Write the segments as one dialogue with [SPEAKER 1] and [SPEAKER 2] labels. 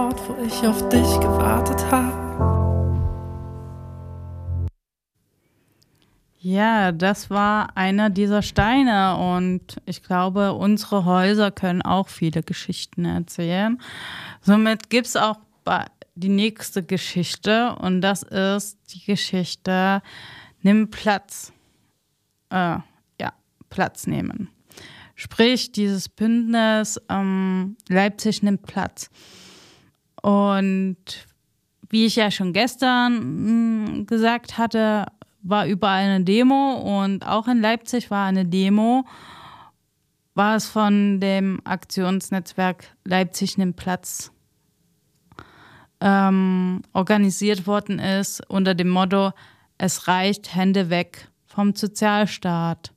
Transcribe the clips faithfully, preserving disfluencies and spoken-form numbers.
[SPEAKER 1] Ort, wo ich auf dich gewartet habe.
[SPEAKER 2] Ja, das war einer dieser Steine und ich glaube, unsere Häuser können auch viele Geschichten erzählen. Somit gibt es auch die nächste Geschichte und das ist die Geschichte Nimm Platz. Äh, ja, Platz nehmen. Sprich, dieses Bündnis ähm, Leipzig nimmt Platz. Und wie ich ja schon gestern mh, gesagt hatte, war überall eine Demo und auch in Leipzig war eine Demo, war es von dem Aktionsnetzwerk Leipzig nimmt Platz ähm, organisiert worden ist unter dem Motto, es reicht, Hände weg vom Sozialstaat.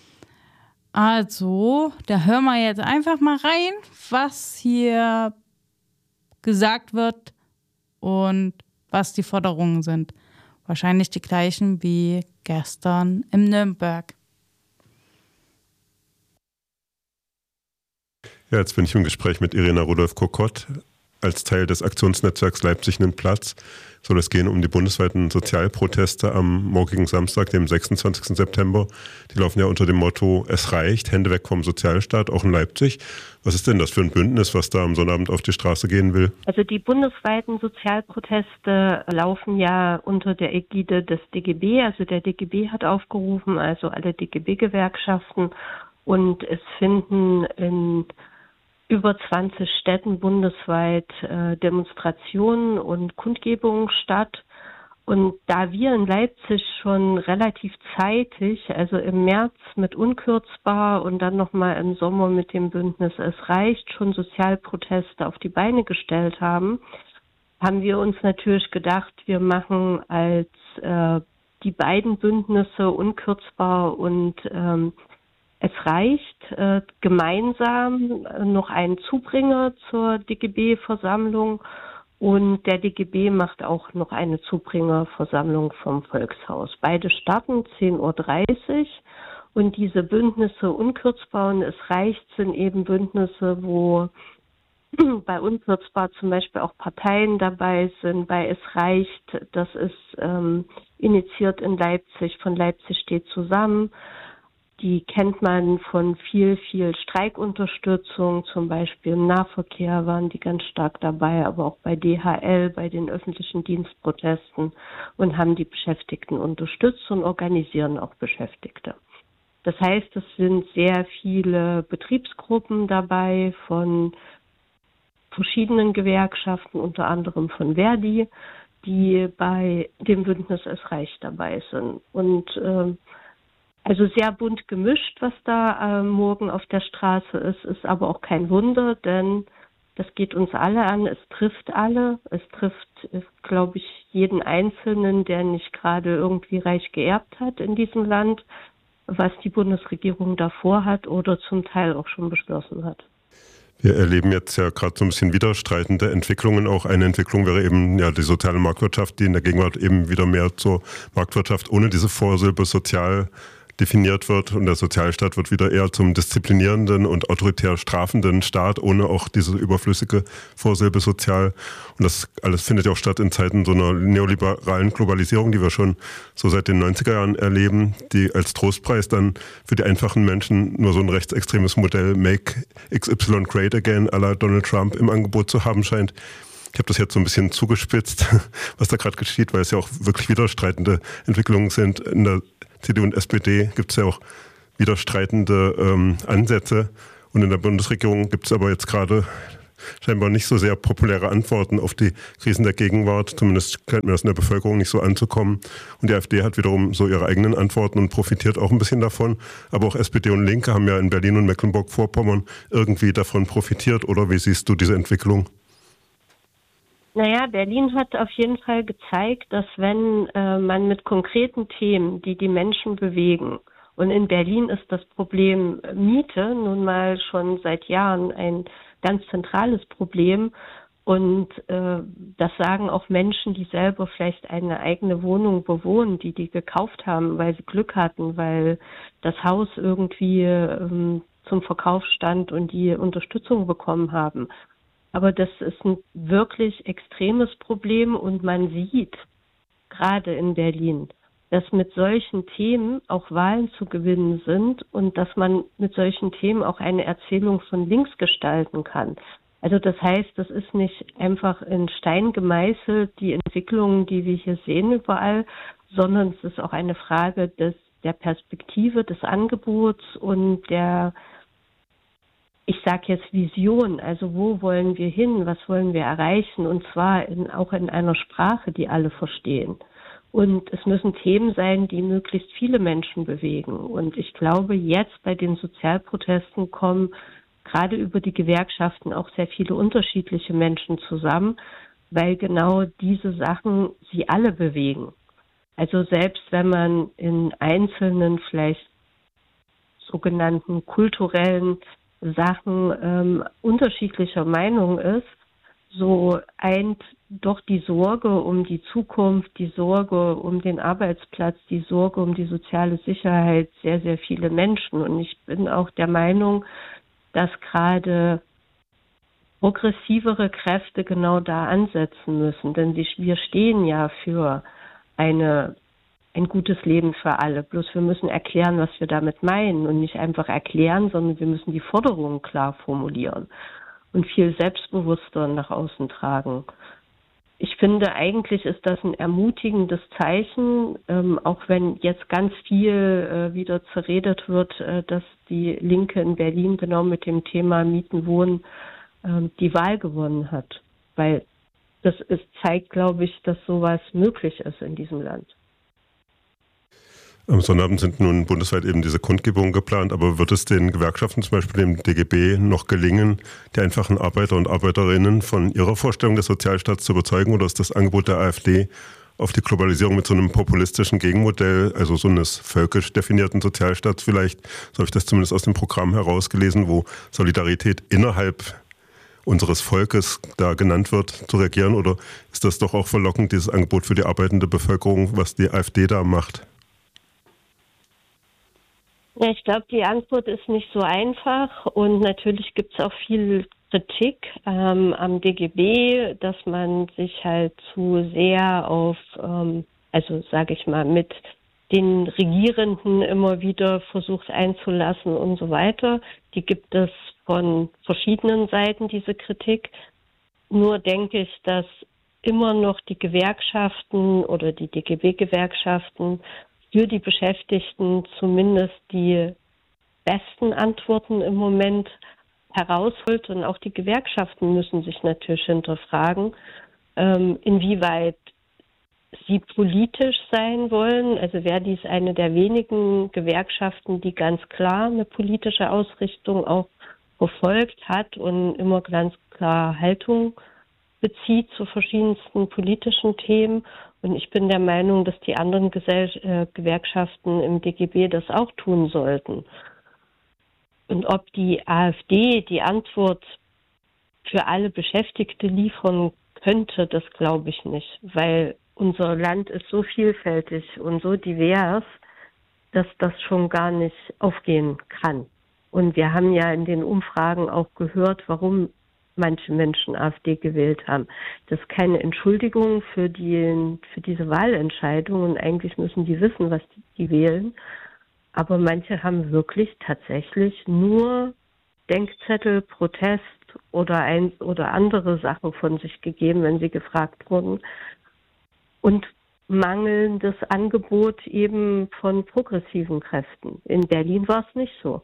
[SPEAKER 2] Also, da hören wir jetzt einfach mal rein, was hier gesagt wird und was die Forderungen sind. Wahrscheinlich die gleichen wie gestern im Nürnberg.
[SPEAKER 3] Ja, jetzt bin ich im Gespräch mit Irena Rudolph-Kokott. Als Teil des Aktionsnetzwerks Leipzig nimmt Platz soll es gehen um die bundesweiten Sozialproteste am morgigen Samstag, dem sechsundzwanzigsten September. Die laufen ja unter dem Motto, es reicht, Hände weg vom Sozialstaat, auch in Leipzig. Was ist denn das für ein Bündnis, was da am Sonnabend auf die Straße gehen will?
[SPEAKER 4] Also die bundesweiten Sozialproteste laufen ja unter der Ägide des D G B. Also der D G B hat aufgerufen, also alle D G B-Gewerkschaften. Und es finden in über zwanzig Städten bundesweit äh, Demonstrationen und Kundgebungen statt. Und da wir in Leipzig schon relativ zeitig, also im März mit Unkürzbar und dann nochmal im Sommer mit dem Bündnis Es reicht, schon Sozialproteste auf die Beine gestellt haben, haben wir uns natürlich gedacht, wir machen als äh, die beiden Bündnisse Unkürzbar und ähm, Es reicht äh, gemeinsam noch einen Zubringer zur D G B-Versammlung und der D G B macht auch noch eine Zubringerversammlung vom Volkshaus. Beide starten zehn Uhr dreißig und diese Bündnisse Unkürzbar und Es reicht sind eben Bündnisse, wo bei Unkürzbar zum Beispiel auch Parteien dabei sind. Bei Es reicht, das ist ähm, initiiert in Leipzig, von Leipzig steht zusammen. Die kennt man von viel, viel Streikunterstützung, zum Beispiel im Nahverkehr waren die ganz stark dabei, aber auch bei D H L, bei den öffentlichen Dienstprotesten und haben die Beschäftigten unterstützt und organisieren auch Beschäftigte. Das heißt, es sind sehr viele Betriebsgruppen dabei von verschiedenen Gewerkschaften, unter anderem von Verdi, die bei dem Bündnis Es reicht dabei sind. Und äh, Also sehr bunt gemischt, was da äh, morgen auf der Straße ist, ist aber auch kein Wunder, denn das geht uns alle an, es trifft alle, es trifft, glaube ich, jeden Einzelnen, der nicht gerade irgendwie reich geerbt hat in diesem Land, was die Bundesregierung davor hat oder zum Teil auch schon beschlossen hat.
[SPEAKER 3] Wir erleben jetzt ja gerade so ein bisschen widerstreitende Entwicklungen. Auch eine Entwicklung wäre eben ja die soziale Marktwirtschaft, die in der Gegenwart eben wieder mehr zur Marktwirtschaft ohne diese Vorsilbe sozial definiert wird und der Sozialstaat wird wieder eher zum disziplinierenden und autoritär strafenden Staat, ohne auch diese überflüssige Vorsilbe sozial. Und das alles findet ja auch statt in Zeiten so einer neoliberalen Globalisierung, die wir schon so seit den neunziger Jahren erleben, die als Trostpreis dann für die einfachen Menschen nur so ein rechtsextremes Modell Make X Y Great Again à la Donald Trump im Angebot zu haben scheint. Ich habe das jetzt so ein bisschen zugespitzt, was da gerade geschieht, weil es ja auch wirklich widerstreitende Entwicklungen sind. In der C D U und S P D gibt es ja auch widerstreitende ähm, Ansätze und in der Bundesregierung gibt es aber jetzt gerade scheinbar nicht so sehr populäre Antworten auf die Krisen der Gegenwart. Zumindest scheint mir das in der Bevölkerung nicht so anzukommen. Und die AfD hat wiederum so ihre eigenen Antworten und profitiert auch ein bisschen davon. Aber auch S P D und Linke haben ja in Berlin und Mecklenburg-Vorpommern irgendwie davon profitiert. Oder wie siehst du diese Entwicklung?
[SPEAKER 4] Naja, Berlin hat auf jeden Fall gezeigt, dass wenn äh, man mit konkreten Themen, die die Menschen bewegen, und in Berlin ist das Problem Miete nun mal schon seit Jahren ein ganz zentrales Problem und äh, das sagen auch Menschen, die selber vielleicht eine eigene Wohnung bewohnen, die die gekauft haben, weil sie Glück hatten, weil das Haus irgendwie ähm, zum Verkauf stand und die Unterstützung bekommen haben. Aber das ist ein wirklich extremes Problem und man sieht, gerade in Berlin, dass mit solchen Themen auch Wahlen zu gewinnen sind und dass man mit solchen Themen auch eine Erzählung von links gestalten kann. Also das heißt, das ist nicht einfach in Stein gemeißelt, die Entwicklungen, die wir hier sehen überall, sondern es ist auch eine Frage des, der Perspektive, des Angebots und der, ich sage jetzt Vision, also wo wollen wir hin, was wollen wir erreichen und zwar in, auch in einer Sprache, die alle verstehen. Und es müssen Themen sein, die möglichst viele Menschen bewegen. Und ich glaube, jetzt bei den Sozialprotesten kommen gerade über die Gewerkschaften auch sehr viele unterschiedliche Menschen zusammen, weil genau diese Sachen sie alle bewegen. Also selbst wenn man in einzelnen, vielleicht sogenannten kulturellen Sachen ähm, unterschiedlicher Meinung ist, so eint doch die Sorge um die Zukunft, die Sorge um den Arbeitsplatz, die Sorge um die soziale Sicherheit sehr, sehr viele Menschen. Und ich bin auch der Meinung, dass gerade progressivere Kräfte genau da ansetzen müssen. Denn wir stehen ja für eine, ein gutes Leben für alle. Bloß wir müssen erklären, was wir damit meinen und nicht einfach erklären, sondern wir müssen die Forderungen klar formulieren und viel selbstbewusster nach außen tragen. Ich finde, eigentlich ist das ein ermutigendes Zeichen, ähm, auch wenn jetzt ganz viel äh, wieder zerredet wird, äh, dass die Linke in Berlin genau mit dem Thema Mieten, Wohnen äh, die Wahl gewonnen hat. Weil das ist, zeigt, glaube ich, dass sowas möglich ist in diesem Land.
[SPEAKER 3] Am Sonnabend sind nun bundesweit eben diese Kundgebungen geplant, aber wird es den Gewerkschaften, zum Beispiel dem D G B, noch gelingen, die einfachen Arbeiter und Arbeiterinnen von ihrer Vorstellung des Sozialstaats zu überzeugen, oder ist das Angebot der AfD auf die Globalisierung mit so einem populistischen Gegenmodell, also so eines völkisch definierten Sozialstaats vielleicht, so habe ich das zumindest aus dem Programm herausgelesen, wo Solidarität innerhalb unseres Volkes da genannt wird, zu regieren, oder ist das doch auch verlockend, dieses Angebot für die arbeitende Bevölkerung, was die AfD da macht?
[SPEAKER 4] Ja, ich glaube, die Antwort ist nicht so einfach und natürlich gibt es auch viel Kritik ähm, am D G B, dass man sich halt zu sehr auf, ähm, also sage ich mal, mit den Regierenden immer wieder versucht einzulassen und so weiter. Die gibt es von verschiedenen Seiten, diese Kritik. Nur denke ich, dass immer noch die Gewerkschaften oder die D G B-Gewerkschaften für die Beschäftigten zumindest die besten Antworten im Moment herausholt. Und auch die Gewerkschaften müssen sich natürlich hinterfragen, ähm, inwieweit sie politisch sein wollen. Also Verdi ist eine der wenigen Gewerkschaften, die ganz klar eine politische Ausrichtung auch verfolgt hat und immer ganz klar Haltung bezieht zu verschiedensten politischen Themen. Und ich bin der Meinung, dass die anderen Gesell- äh, Gewerkschaften im D G B das auch tun sollten. Und ob die AfD die Antwort für alle Beschäftigte liefern könnte, das glaube ich nicht. Weil unser Land ist so vielfältig und so divers, dass das schon gar nicht aufgehen kann. Und wir haben ja in den Umfragen auch gehört, warum manche Menschen AfD gewählt haben. Das ist keine Entschuldigung für die, für diese Wahlentscheidung und eigentlich müssen die wissen, was die, die wählen. Aber manche haben wirklich tatsächlich nur Denkzettel, Protest oder ein, oder andere Sachen von sich gegeben, wenn sie gefragt wurden. Und mangelndes Angebot eben von progressiven Kräften. In Berlin war es nicht so.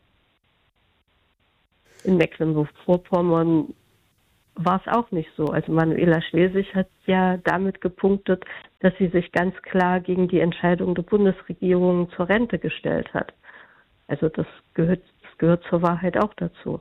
[SPEAKER 4] In Mecklenburg-Vorpommern war es auch nicht so. Also Manuela Schwesig hat ja damit gepunktet, dass sie sich ganz klar gegen die Entscheidung der Bundesregierung zur Rente gestellt hat. Also das gehört, das gehört zur Wahrheit auch dazu.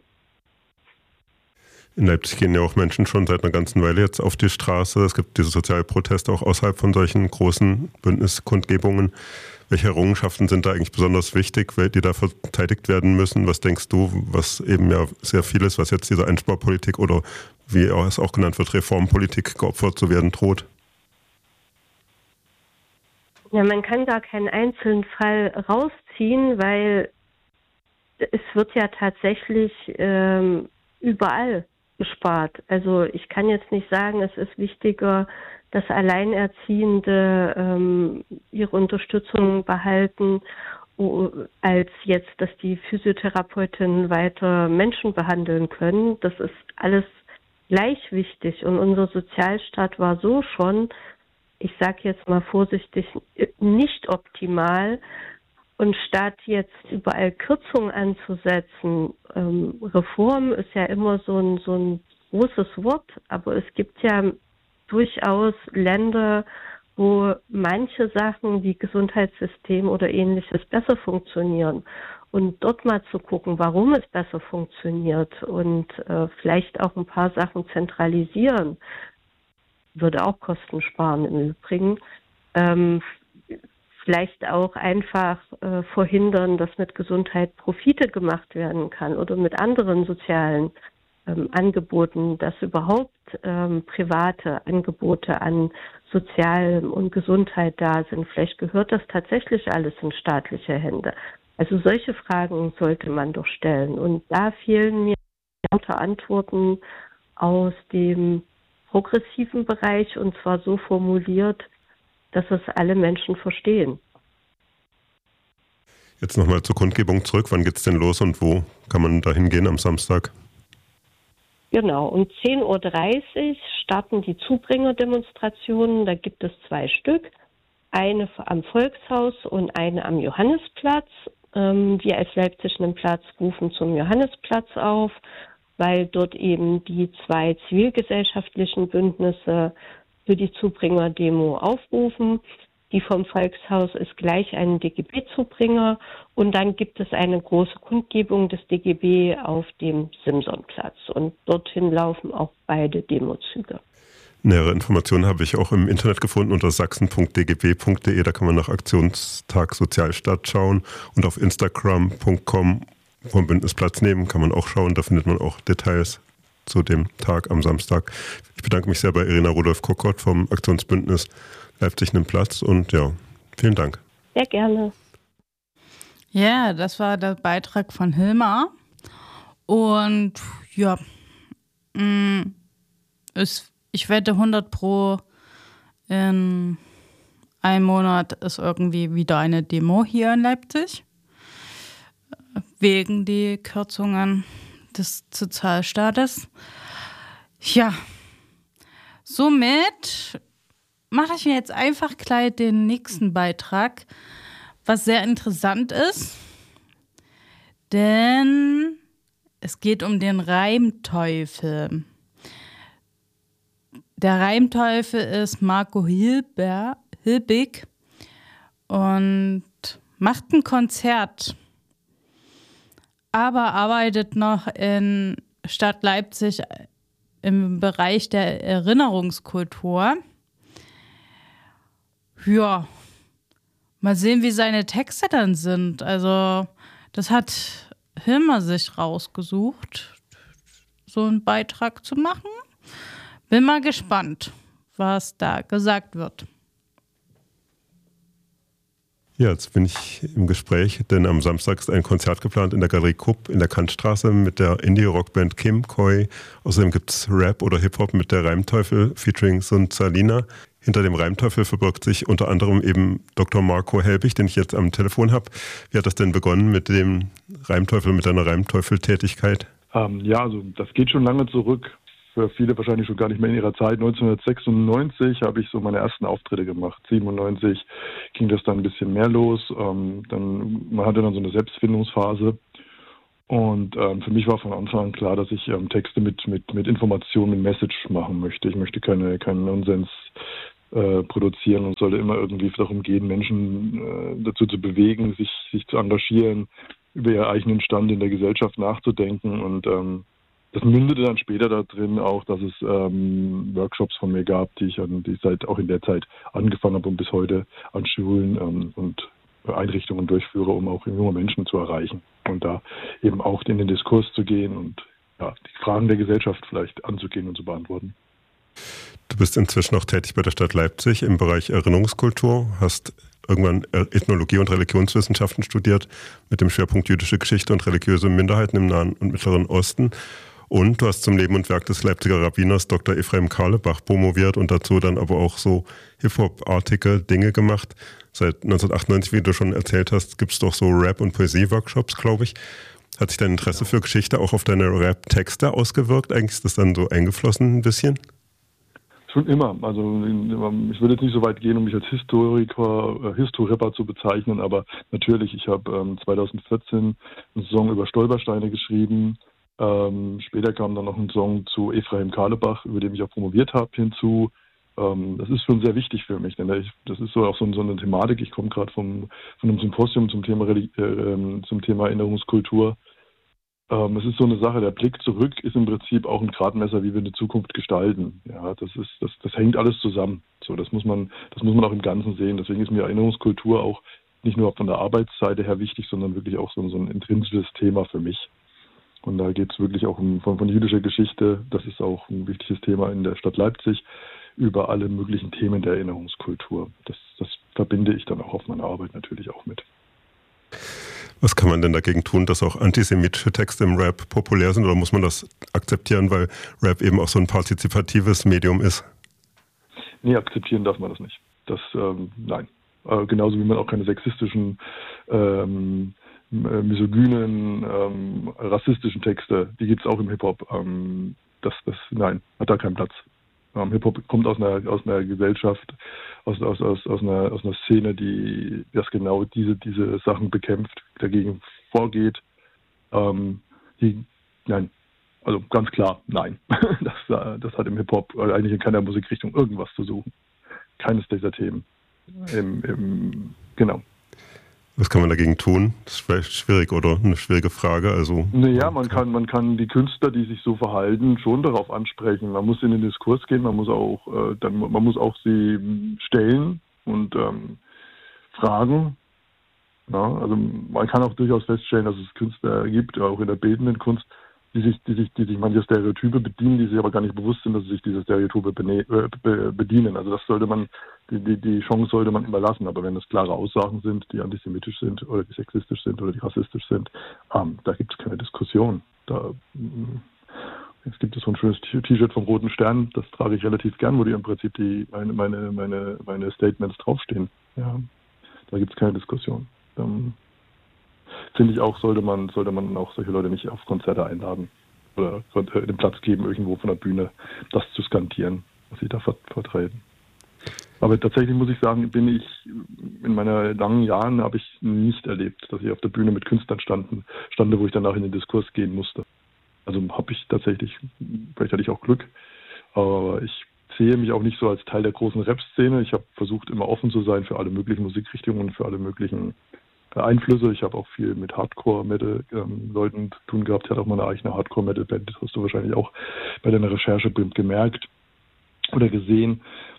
[SPEAKER 3] In Leipzig gehen ja auch Menschen schon seit einer ganzen Weile jetzt auf die Straße. Es gibt diese Sozialproteste auch außerhalb von solchen großen Bündniskundgebungen. Welche Errungenschaften sind da eigentlich besonders wichtig, die da verteidigt werden müssen? Was denkst du, was eben ja sehr viel ist, was jetzt dieser Einsparpolitik oder wie es auch genannt wird, Reformpolitik geopfert zu werden droht?
[SPEAKER 4] Ja, man kann da keinen einzelnen Fall rausziehen, weil es wird ja tatsächlich ähm, überall gespart. Also ich kann jetzt nicht sagen, es ist wichtiger, dass Alleinerziehende ähm, ihre Unterstützung behalten, als jetzt, dass die Physiotherapeutinnen weiter Menschen behandeln können. Das ist alles gleich wichtig. Und unser Sozialstaat war so schon, ich sage jetzt mal vorsichtig, nicht optimal. Und statt jetzt überall Kürzungen anzusetzen, ähm, Reform ist ja immer so ein, so ein großes Wort, aber es gibt ja durchaus Länder, wo manche Sachen wie Gesundheitssystem oder Ähnliches besser funktionieren. Und dort mal zu gucken, warum es besser funktioniert und äh, vielleicht auch ein paar Sachen zentralisieren, würde auch Kosten sparen im Übrigen. Ähm, vielleicht auch einfach äh, verhindern, dass mit Gesundheit Profite gemacht werden kann oder mit anderen sozialen ähm, Angeboten, dass überhaupt ähm, private Angebote an Sozial- und Gesundheit da sind. Vielleicht gehört das tatsächlich alles in staatliche Hände. Also solche Fragen sollte man doch stellen. Und da fehlen mir Antworten aus dem progressiven Bereich und zwar so formuliert, dass es alle Menschen verstehen.
[SPEAKER 3] Jetzt nochmal zur Kundgebung zurück. Wann geht's denn los und wo kann man da hingehen am Samstag?
[SPEAKER 4] Genau, um zehn Uhr dreißig starten die Zubringerdemonstrationen. Da gibt es zwei Stück, eine am Volkshaus und eine am Johannesplatz. Wir als Leipzig-Nem Platz rufen zum Johannesplatz auf, weil dort eben die zwei zivilgesellschaftlichen Bündnisse für die Zubringer-Demo aufrufen. Die vom Volkshaus ist gleich ein D G B-Zubringer und dann gibt es eine große Kundgebung des D G B auf dem Simsonplatz und dorthin laufen auch beide Demozüge.
[SPEAKER 3] Nähere Informationen habe ich auch im Internet gefunden unter sachsen punkt d g b punkt d e, da kann man nach Aktionstag Sozialstaat schauen und auf instagram punkt com vom Bündnis Platz nehmen kann man auch schauen, da findet man auch Details zu dem Tag am Samstag. Ich bedanke mich sehr bei Irina Rudolph-Kokott vom Aktionsbündnis Leipzig-Nem Platz und ja, vielen Dank.
[SPEAKER 4] Sehr gerne.
[SPEAKER 2] Ja, das war der Beitrag von Hilmar und ja, mh, ist, ich wette hundert pro in einem Monat ist irgendwie wieder eine Demo hier in Leipzig wegen die Kürzungen des Sozialstaates. Ja, somit mache ich mir jetzt einfach gleich den nächsten Beitrag, was sehr interessant ist, denn es geht um den Reimteufel. Der Reimteufel ist Marco Hilber, Hilbig und macht ein Konzert, aber arbeitet noch in Stadt Leipzig im Bereich der Erinnerungskultur. Ja, mal sehen, wie seine Texte dann sind. Also, das hat Hilmar sich rausgesucht, so einen Beitrag zu machen. Bin mal gespannt, was da gesagt wird.
[SPEAKER 3] Ja, jetzt bin ich im Gespräch, denn am Samstag ist ein Konzert geplant in der Galerie Krupp in der Kantstraße mit der Indie-Rockband Kim Koi. Außerdem gibt es Rap oder Hip-Hop mit der Reimteufel featuring Sun Salina. Hinter dem Reimteufel verbirgt sich unter anderem eben Doktor Marco Helbig, den ich jetzt am Telefon habe. Wie hat das denn begonnen mit dem Reimteufel, mit deiner Reimteufel-Tätigkeit?
[SPEAKER 5] Ähm, ja, also das geht schon lange zurück. Für viele wahrscheinlich schon gar nicht mehr in ihrer Zeit. neunzehnhundertsechsundneunzig habe ich so meine ersten Auftritte gemacht. siebenundneunzig ging das dann ein bisschen mehr los. Ähm, dann, man hatte dann so eine Selbstfindungsphase. Und ähm, für mich war von Anfang an klar, dass ich ähm, Texte mit, mit, mit Information, mit Message machen möchte. Ich möchte keine, keinen Nonsens äh, produzieren und sollte immer irgendwie darum gehen, Menschen äh, dazu zu bewegen, sich, sich zu engagieren, über ihren eigenen Stand in der Gesellschaft nachzudenken. Und ähm, das mündete dann später da drin auch, dass es ähm, Workshops von mir gab, die ich, an, die ich seit auch in der Zeit angefangen habe und bis heute an Schulen ähm, und Einrichtungen durchführe, um auch junge Menschen zu erreichen und da eben auch in den Diskurs zu gehen und ja, die Fragen der Gesellschaft vielleicht anzugehen und zu beantworten.
[SPEAKER 3] Du bist inzwischen auch tätig bei der Stadt Leipzig im Bereich Erinnerungskultur, hast irgendwann Ethnologie und Religionswissenschaften studiert mit dem Schwerpunkt jüdische Geschichte und religiöse Minderheiten im Nahen und Mittleren Osten. Und du hast zum Leben und Werk des Leipziger Rabbiners Doktor Ephraim Carlebach promoviert und dazu dann aber auch so Hip-Hop-artige Dinge gemacht. Seit neunzehnhundertachtundneunzig, wie du schon erzählt hast, gibt es doch so Rap- und Poesie-Workshops, glaube ich. Hat sich dein Interesse für Geschichte auch auf deine Rap-Texte ausgewirkt? Eigentlich ist das dann so eingeflossen ein bisschen?
[SPEAKER 5] Schon immer. Also ich würde jetzt nicht so weit gehen, um mich als Historiker, äh, Historapper zu bezeichnen, aber natürlich, ich habe ähm, zweitausendvierzehn einen Song über Stolpersteine geschrieben. Ähm, später kam dann noch ein Song zu Ephraim Carlebach, über den ich auch promoviert habe, hinzu. Ähm, das ist schon sehr wichtig für mich, denn ich, das ist so auch so, so eine Thematik. Ich komme gerade vom von einem Symposium zum Thema äh, zum Thema Erinnerungskultur. Ähm, es ist so eine Sache, der Blick zurück ist im Prinzip auch ein Gradmesser, wie wir eine Zukunft gestalten. Ja, das ist, das, das hängt alles zusammen. So, das muss man, das muss man auch im Ganzen sehen. Deswegen ist mir Erinnerungskultur auch nicht nur von der Arbeitsseite her wichtig, sondern wirklich auch so, so ein intrinsisches Thema für mich. Und da geht es wirklich auch um, von, von jüdischer Geschichte. Das ist auch ein wichtiges Thema in der Stadt Leipzig, über alle möglichen Themen der Erinnerungskultur. Das, das verbinde ich dann auch auf meiner Arbeit natürlich auch mit.
[SPEAKER 3] Was kann man denn dagegen tun, dass auch antisemitische Texte im Rap populär sind, oder muss man das akzeptieren, weil Rap eben auch so ein partizipatives Medium ist?
[SPEAKER 5] Nee, akzeptieren darf man das nicht. Das, ähm, nein. Äh, genauso wie man auch keine sexistischen, ähm, misogynen, ähm, rassistischen Texte, die gibt es auch im Hip-Hop. Ähm, das, das, nein, hat da keinen Platz. Ähm, Hip-Hop kommt aus einer, aus einer Gesellschaft, aus, aus, aus, aus, einer, aus einer Szene, die das genau diese, diese Sachen bekämpft, dagegen vorgeht. Ähm, die, nein, also ganz klar, nein. Das, das hat im Hip-Hop, oder eigentlich in keiner Musikrichtung irgendwas zu suchen. Keines dieser Themen. Im, im, genau.
[SPEAKER 3] Was kann man dagegen tun? Das ist vielleicht schwierig oder eine schwierige Frage. Also,
[SPEAKER 5] naja, man kann, man kann die Künstler, die sich so verhalten, schon darauf ansprechen. Man muss in den Diskurs gehen, man muss auch, äh, dann, man muss auch sie stellen und ähm, fragen. Ja, also man kann auch durchaus feststellen, dass es Künstler gibt, auch in der bildenden Kunst, die sich, die sich, die sich manche Stereotype bedienen, die sich aber gar nicht bewusst sind, dass sie sich diese Stereotype bedienen. Also das sollte man, die, die, die Chance sollte man immer lassen. Aber wenn es klare Aussagen sind, die antisemitisch sind oder die sexistisch sind oder die rassistisch sind, ähm, da gibt es keine Diskussion. Da, jetzt gibt es so ein schönes T-Shirt vom Roten Stern, das trage ich relativ gern, wo die im Prinzip die meine, meine, meine, meine Statements draufstehen. Ja, da gibt es keine Diskussion. Ähm, Finde ich auch, sollte man, sollte man auch solche Leute nicht auf Konzerte einladen oder den Platz geben, irgendwo von der Bühne das zu skandieren, was sie da vertreten. Aber tatsächlich muss ich sagen, bin ich in meinen langen Jahren habe ich nicht erlebt, dass ich auf der Bühne mit Künstlern standen, stande, wo ich danach in den Diskurs gehen musste. Also habe ich tatsächlich, vielleicht hatte ich auch Glück, aber ich sehe mich auch nicht so als Teil der großen Rap-Szene. Ich habe versucht, immer offen zu sein für alle möglichen Musikrichtungen, für alle möglichen Einflüsse. Ich habe auch viel mit Hardcore-Metal-Leuten ähm, zu tun gehabt. Ich hatte auch mal eine eigene Hardcore-Metal-Band, das hast du wahrscheinlich auch bei deiner Recherche gemerkt oder gesehen.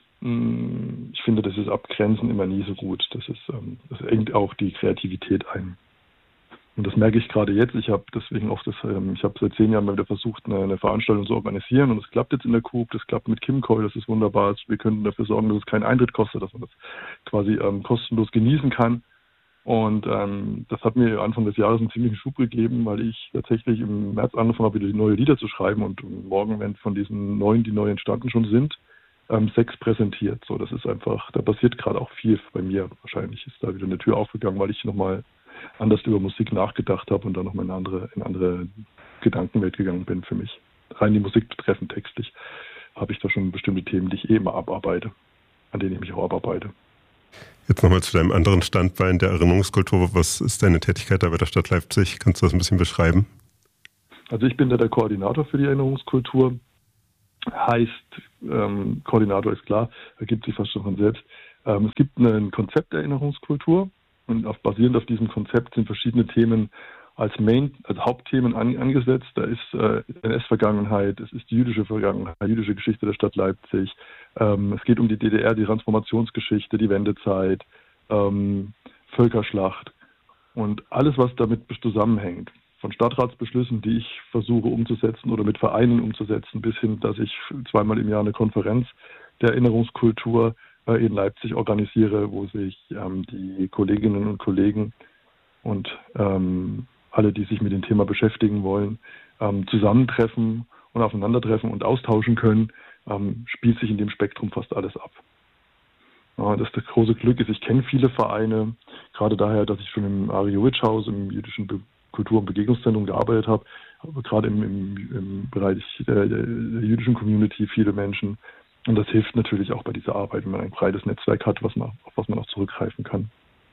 [SPEAKER 5] Ich finde, das ist Abgrenzen immer nie so gut. Das ist, ähm, das engt auch die Kreativität ein. Und das merke ich gerade jetzt. Ich habe deswegen auch das, ähm, ich habe seit zehn Jahren mal wieder versucht, eine, eine Veranstaltung zu organisieren, und es klappt jetzt in der Coop, das klappt mit Kimcoil, das ist wunderbar. Wir können dafür sorgen, dass es keinen Eintritt kostet, dass man das quasi ähm, kostenlos genießen kann. Und ähm, das hat mir Anfang des Jahres einen ziemlichen Schub gegeben, weil ich tatsächlich im März angefangen habe, wieder neue Lieder zu schreiben, und morgen werden von diesen neun, die neu entstanden schon sind, ähm, sechs präsentiert. So, das ist einfach, da passiert gerade auch viel bei mir. Wahrscheinlich ist da wieder eine Tür aufgegangen, weil ich nochmal anders über Musik nachgedacht habe und dann nochmal in eine andere, in eine andere Gedankenwelt gegangen bin für mich. Rein die Musik betreffend textlich habe ich da schon bestimmte Themen, die ich eh immer abarbeite, an denen ich mich auch abarbeite.
[SPEAKER 3] Jetzt nochmal zu deinem anderen Standbein der Erinnerungskultur. Was ist deine Tätigkeit da bei der Stadt Leipzig? Kannst du das ein bisschen beschreiben?
[SPEAKER 5] Also ich bin da der Koordinator für die Erinnerungskultur. Heißt, ähm, Koordinator ist klar, ergibt sich fast schon von selbst. Ähm, es gibt ein Konzept der Erinnerungskultur, und auf, basierend auf diesem Konzept sind verschiedene Themen als Main, als Hauptthemen an, angesetzt. Da ist äh, N S-Vergangenheit, es ist die jüdische Vergangenheit, die jüdische Geschichte der Stadt Leipzig. Ähm, es geht um die D D R, die Transformationsgeschichte, die Wendezeit, ähm, Völkerschlacht und alles, was damit zusammenhängt. Von Stadtratsbeschlüssen, die ich versuche umzusetzen oder mit Vereinen umzusetzen, bis hin, dass ich zweimal im Jahr eine Konferenz der Erinnerungskultur äh, in Leipzig organisiere, wo sich ähm, die Kolleginnen und Kollegen und ähm, alle, die sich mit dem Thema beschäftigen wollen, ähm, zusammentreffen und aufeinandertreffen und austauschen können, ähm, spielt sich in dem Spektrum fast alles ab. Ja, das, das große Glück ist, ich kenne viele Vereine, gerade daher, dass ich schon im Ariowitsch-Haus, im jüdischen Be- Kultur- und Begegnungszentrum gearbeitet habe, aber gerade im, im, im Bereich der, der, der jüdischen Community viele Menschen. Und das hilft natürlich auch bei dieser Arbeit, wenn man ein breites Netzwerk hat, was man, auf was man auch zurückgreifen kann.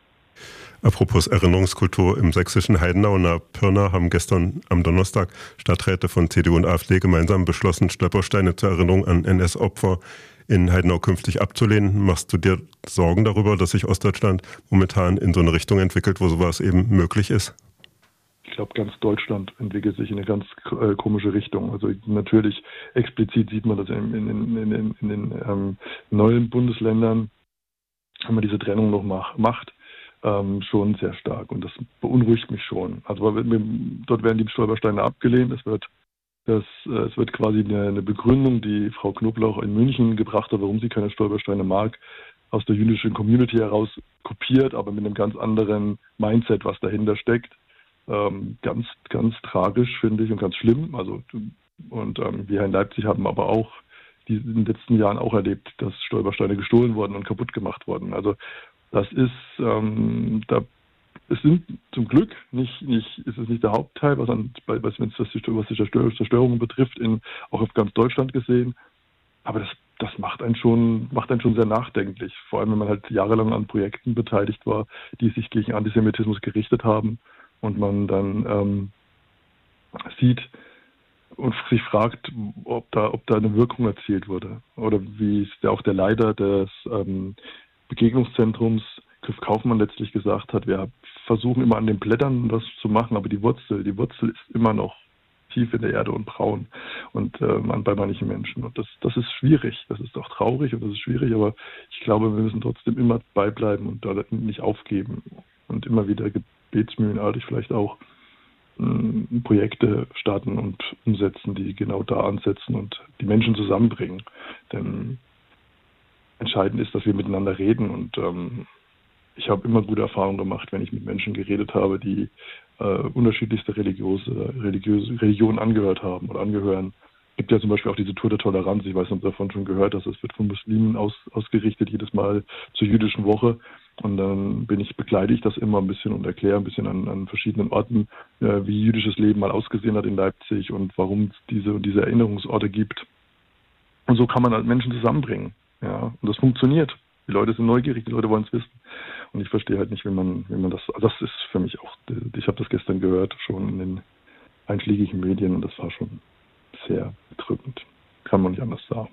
[SPEAKER 3] Apropos Erinnerungskultur, im sächsischen Heidenau nahe Pirna haben gestern am Donnerstag Stadträte von C D U und AfD gemeinsam beschlossen, Stolpersteine zur Erinnerung an N S-Opfer in Heidenau künftig abzulehnen. Machst du dir Sorgen darüber, dass sich Ostdeutschland momentan in so eine Richtung entwickelt, wo sowas eben möglich ist?
[SPEAKER 5] Ich glaube, ganz Deutschland entwickelt sich in eine ganz äh, komische Richtung. Also natürlich explizit sieht man das in, in, in, in, in, in den ähm, neuen Bundesländern, wenn man diese Trennung noch mach, macht, ähm, schon sehr stark. Und das beunruhigt mich schon. Also dort werden die Stolpersteine abgelehnt. Es wird, das, äh, es wird quasi eine, eine Begründung, die Frau Knoblauch in München gebracht hat, warum sie keine Stolpersteine mag, aus der jüdischen Community heraus kopiert, aber mit einem ganz anderen Mindset, was dahinter steckt. Ähm, ganz, ganz tragisch, finde ich, und ganz schlimm. Also, und ähm, wir in Leipzig haben aber auch die, in den letzten Jahren auch erlebt, dass Stolpersteine gestohlen wurden und kaputt gemacht wurden. Also das ist, ähm, da, es sind zum Glück nicht, nicht, ist es nicht der Hauptteil, was an, was, was die, was die Zerstörungen betrifft, in, auch auf ganz Deutschland gesehen. Aber das, das macht einen schon, macht einen schon sehr nachdenklich. Vor allem, wenn man halt jahrelang an Projekten beteiligt war, die sich gegen Antisemitismus gerichtet haben. Und man dann ähm, sieht und sich fragt, ob da, ob da eine Wirkung erzielt wurde. Oder wie es auch der Leiter des ähm, Begegnungszentrums, Griff Kaufmann, letztlich gesagt hat, wir versuchen immer an den Blättern was zu machen, aber die Wurzel, die Wurzel ist immer noch tief in der Erde und braun und ähm, bei manchen Menschen. Und das, das ist schwierig, das ist auch traurig und das ist schwierig, aber ich glaube, wir müssen trotzdem immer beibleiben und da nicht aufgeben und immer wieder gebetsmühlenartig vielleicht auch mh, Projekte starten und umsetzen, die genau da ansetzen und die Menschen zusammenbringen. Denn entscheidend ist, dass wir miteinander reden und ähm, ich habe immer gute Erfahrungen gemacht, wenn ich mit Menschen geredet habe, die äh, unterschiedlichste religiöse, religiöse Religionen angehört haben oder angehören. Es gibt ja zum Beispiel auch diese Tour der Toleranz, ich weiß nicht, ob ihr davon schon gehört hast, das wird von Muslimen aus, ausgerichtet, jedes Mal zur jüdischen Woche. Und dann bin ich, begleite ich das immer ein bisschen und erkläre ein bisschen an, an verschiedenen Orten, äh, wie jüdisches Leben mal ausgesehen hat in Leipzig und warum es diese, diese Erinnerungsorte gibt. Und so kann man halt Menschen zusammenbringen. Ja, und das funktioniert. Die Leute sind neugierig, die Leute wollen es wissen. Und ich verstehe halt nicht, wie man, wie man das, also das ist für mich auch, ich habe das gestern gehört, schon in den einschlägigen Medien und das war schon sehr bedrückend. Kann man nicht anders sagen.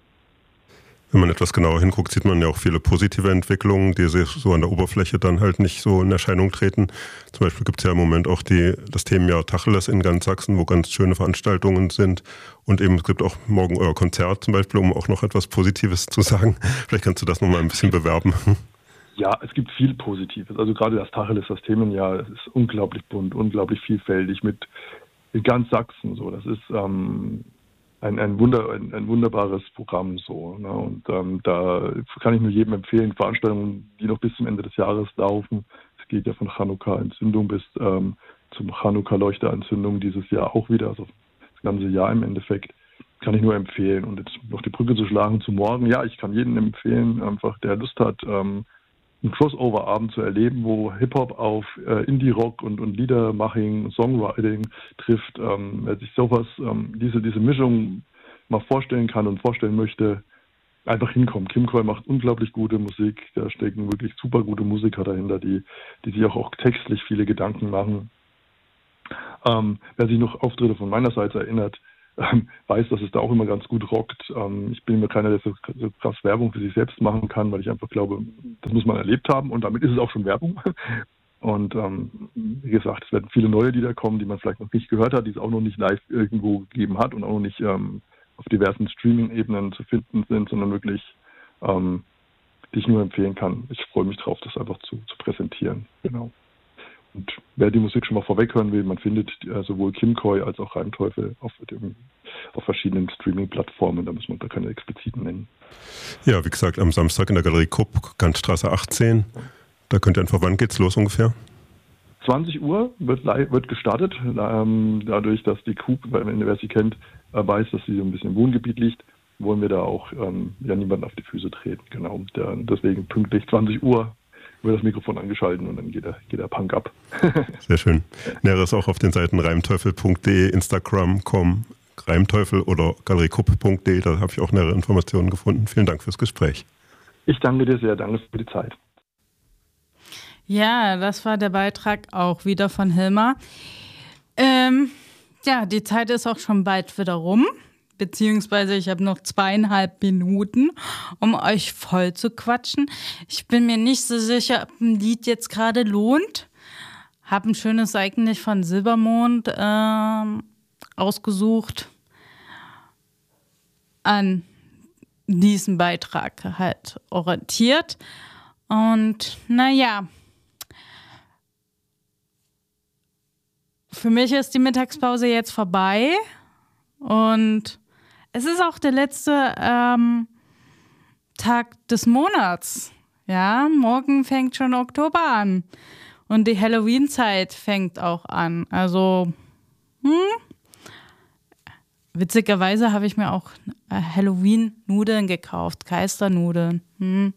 [SPEAKER 3] Wenn man etwas genauer hinguckt, sieht man ja auch viele positive Entwicklungen, die sich so an der Oberfläche dann halt nicht so in Erscheinung treten. Zum Beispiel gibt es ja im Moment auch die, das Themenjahr Tacheles in ganz Sachsen, wo ganz schöne Veranstaltungen sind. Und eben es gibt auch morgen euer Konzert zum Beispiel, um auch noch etwas Positives zu sagen. Vielleicht kannst du das nochmal ein bisschen bewerben.
[SPEAKER 5] Ja, es gibt viel Positives. Also gerade das Tacheles, das Themenjahr, das ist unglaublich bunt, unglaublich vielfältig mit in ganz Sachsen. So, das ist ähm, Ein, ein, Wunder, ein, ein wunderbares Programm so. Ne? Und ähm, da kann ich nur jedem empfehlen, Veranstaltungen, die noch bis zum Ende des Jahres laufen. Es geht ja von Chanukka-Entzündung bis ähm, zum Chanukka-Leuchterentzündung dieses Jahr auch wieder, also das ganze Jahr im Endeffekt, kann ich nur empfehlen. Und jetzt noch die Brücke zu schlagen zu morgen. Ja, ich kann jedem empfehlen, einfach der Lust hat, ähm, einen Crossover-Abend zu erleben, wo Hip-Hop auf äh, Indie-Rock und, und Liedermaching, Songwriting trifft. Ähm, wer sich sowas, ähm, diese, diese Mischung mal vorstellen kann und vorstellen möchte, einfach hinkommen. Kim Kohl macht unglaublich gute Musik, da stecken wirklich super gute Musiker dahinter, die, die sich auch, auch textlich viele Gedanken machen. Ähm, wer sich noch Auftritte von meiner Seite erinnert, Ähm, weiß, dass es da auch immer ganz gut rockt. Ähm, ich bin immer keiner, der so, so krass Werbung für sich selbst machen kann, weil ich einfach glaube, das muss man erlebt haben und damit ist es auch schon Werbung. Und ähm, wie gesagt, es werden viele neue Lieder kommen, die man vielleicht noch nicht gehört hat, die es auch noch nicht live irgendwo gegeben hat und auch noch nicht ähm, auf diversen Streaming-Ebenen zu finden sind, sondern wirklich, ähm, die ich nur empfehlen kann. Ich freue mich drauf, das einfach zu, zu präsentieren. Genau. Und wer die Musik schon mal vorweg hören will, man findet äh, sowohl Kim Koy als auch Reimteufel auf, dem, auf verschiedenen Streaming-Plattformen, da muss man da keine expliziten nennen.
[SPEAKER 3] Ja, wie gesagt, am Samstag in der Galerie Kupp, Kantstraße achtzehn. Da könnt ihr einfach, wann geht's los ungefähr?
[SPEAKER 5] zwanzig Uhr wird, wird gestartet. Ähm, dadurch, dass die Coop, wer sie kennt, weiß, dass sie so ein bisschen im Wohngebiet liegt, wollen wir da auch ähm, ja niemanden auf die Füße treten. Genau. Der, deswegen pünktlich zwanzig Uhr wird das Mikrofon angeschaltet und dann geht der, geht der Punk ab.
[SPEAKER 3] Sehr schön. Näheres ist auch auf den Seiten reimteufel punkt de, Instagram punkt com, Reimteufel oder galeriecup punkt de. Da habe ich auch nähere Informationen gefunden. Vielen Dank fürs Gespräch.
[SPEAKER 5] Ich danke dir sehr. Danke für die Zeit.
[SPEAKER 2] Ja, das war der Beitrag auch wieder von Hilmar. Ähm, ja, die Zeit ist auch schon bald wieder rum. Beziehungsweise ich habe noch zweieinhalb Minuten, um euch voll zu quatschen. Ich bin mir nicht so sicher, ob ein Lied jetzt gerade lohnt. Habe ein schönes eigentlich von Silbermond äh, ausgesucht, an diesen Beitrag halt orientiert. Und naja, für mich ist die Mittagspause jetzt vorbei und es ist auch der letzte ähm, Tag des Monats. Ja, morgen fängt schon Oktober an und die Halloween-Zeit fängt auch an. Also, hm, witzigerweise habe ich mir auch Halloween-Nudeln gekauft, Geisternudeln. Hm.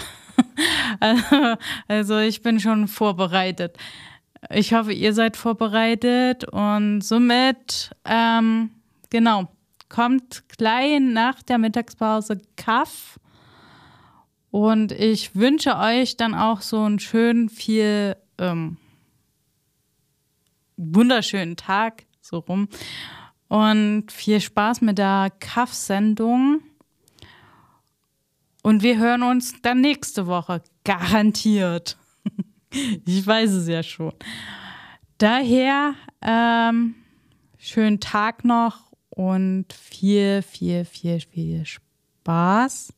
[SPEAKER 2] Also ich bin schon vorbereitet. Ich hoffe, ihr seid vorbereitet und somit, ähm, genau, kommt gleich nach der Mittagspause Kaff und ich wünsche euch dann auch so einen schönen, viel ähm, wunderschönen Tag, so rum, und viel Spaß mit der Kaff-Sendung und wir hören uns dann nächste Woche, garantiert. Ich weiß es ja schon. Daher ähm, schönen Tag noch und viel, viel, viel, viel Spaß.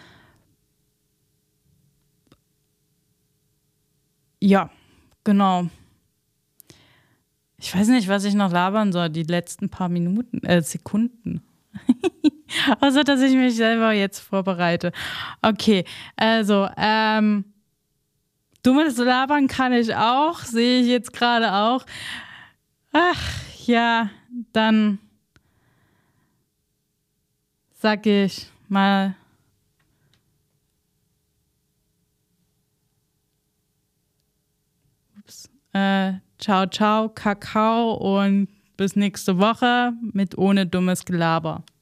[SPEAKER 2] Ja, genau. Ich weiß nicht, was ich noch labern soll, die letzten paar Minuten, äh, Sekunden. Außer, dass ich mich selber jetzt vorbereite. Okay, also, ähm, dummes Labern kann ich auch, sehe ich jetzt gerade auch. Ach, ja, dann sag ich mal ups, äh, ciao, ciao, Kakao und bis nächste Woche mit ohne dummes Gelaber.